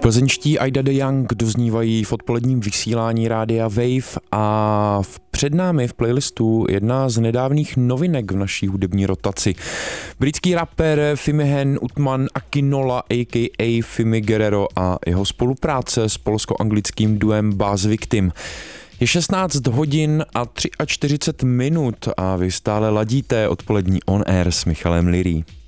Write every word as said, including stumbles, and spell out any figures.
Plzeňští Ida the Young doznívají v odpoledním vysílání rádia Wave a před námi v playlistu jedna z nedávných novinek v naší hudební rotaci. Britský rapper Fimihen Utman Akinola a k a. Fimi Guerrero a jeho spolupráce s polsko-anglickým duem Bass Victim. Je šestnáct hodin a čtyřicet tři minut a vy stále ladíte odpolední On Air s Michalem Lyrý.